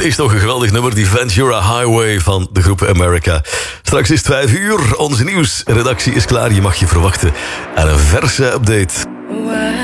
is toch een geweldig nummer, die Ventura Highway van de groep America. Straks is het 5:00, onze nieuwsredactie is klaar, je mag je verwachten. En een verse update.